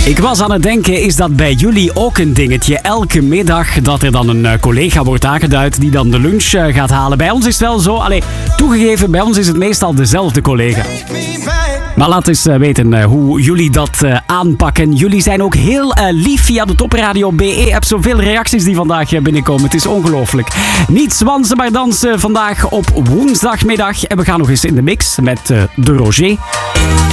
Ik was aan het denken, is dat bij jullie ook een dingetje? Elke middag dat er dan een collega wordt aangeduid die dan de lunch gaat halen. Bij ons is het wel zo, toegegeven, bij ons is het meestal dezelfde collega. Maar laat eens weten hoe jullie dat aanpakken. Jullie zijn ook heel lief via de Topradio BE-app. Zoveel reacties die vandaag binnenkomen. Het is ongelooflijk. Niet zwansen, maar dansen vandaag op woensdagmiddag. En we gaan nog eens in de mix met de Roger.